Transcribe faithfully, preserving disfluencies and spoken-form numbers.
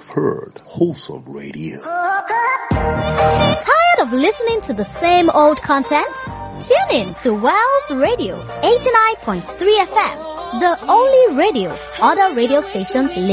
heard wholesome radio. Tired of listening to the same old content? Tune in to Wells Radio eighty-nine point three F M, the only radio other radio stations